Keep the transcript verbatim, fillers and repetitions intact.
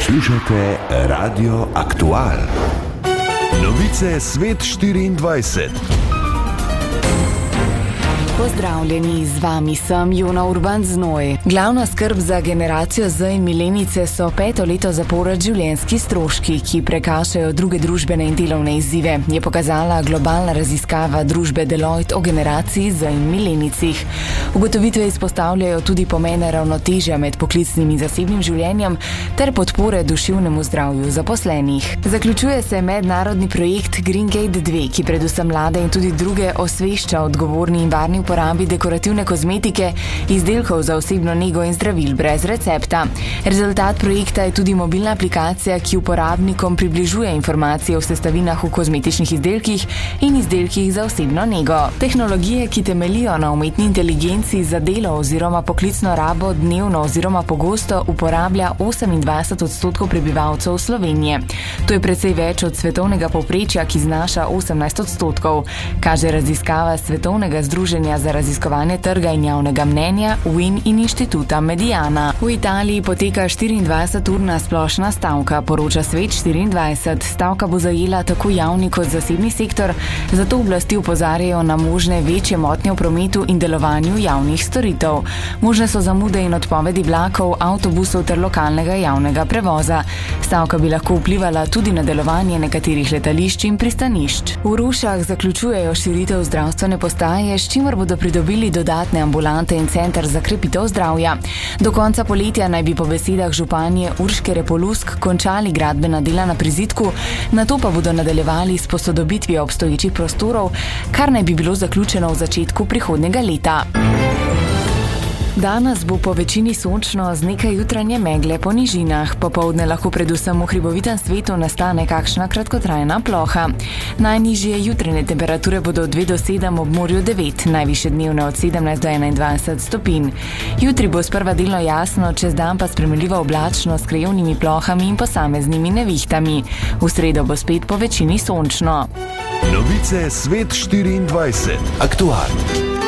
Poslušajte Radio Aktual. Novice Svet štiriindvajset. Pozdravljeni, z vami sem Jona Urban Znoj. Glavna skrb za generacijo Z in milenice so peto leto zapored življenjski stroški, ki prekašajo druge družbene in delovne izzive, je pokazala globalna raziskava družbe Deloitte o generaciji Z in milenicih. Ugotovitve izpostavljajo tudi pomene ravnotežja med poklicnim in zasebnim življenjem ter podpore duševnemu zdravju zaposlenih. Zaključuje se mednarodni projekt Green Gate dva, ki predvsem mlade in tudi druge osvešča odgovorni in varni uporabi dekorativne kozmetike, izdelkov za osebno nego in zdravil brez recepta. Rezultat projekta je tudi mobilna aplikacija, ki uporabnikom približuje informacije o sestavinah v kozmetičnih izdelkih in izdelkih za osebno nego. Tehnologije, ki temeljijo na umetni inteligenci za delo oziroma poklicno rabo dnevno oziroma pogosto uporablja osemindvajset odstotkov prebivalcev Slovenije. To je precej več od svetovnega povprečja, ki znaša osemnajst odstotkov, kaže raziskava Svetovnega združenja za raziskovanje trga in javnega mnenja W I N in inštituta Mediana. V Italiji poteka štiriindvajseturna splošna stavka, poroča Svet štiriindvajset. Stavka bo zajela tako javni kot zasebni sektor, zato oblasti opozarjajo na možne večje motnje v prometu in delovanju javnih storitev. Možne so zamude in odpovedi vlakov, avtobusov ter lokalnega javnega prevoza. Stavka bi lahko vplivala tudi na delovanje nekaterih letališč in pristanišč. V Rušah zaključujejo širitev zdravstvene postaje, s čimer bodo pridobili dodatne ambulante in center za krepitev zdravja. Do konca poletja naj bi po besedah županje Urške Repolusk končali gradbena dela na prizidku, nato pa bodo nadaljevali s posodobitvijo obstoječih prostorov, kar naj bi bilo zaključeno v začetku prihodnjega leta. Danes bo po večini sončno z nekaj jutranje megle po nižinah. Popoldne lahko predvsem v hribovitem svetu nastane kakšna kratkotrajna ploha. Najnižje jutranje temperature bodo od dve do sedem, ob morju devet, najvišje dnevne od sedemnajst do enaindvajset stopinj. Jutri bo sprva delno jasno, čez dan pa spremenljivo oblačno s krajevnimi plohami in posameznimi nevihtami. V sredo bo spet po večini sončno. Novice Svet štiriindvajset. Aktual.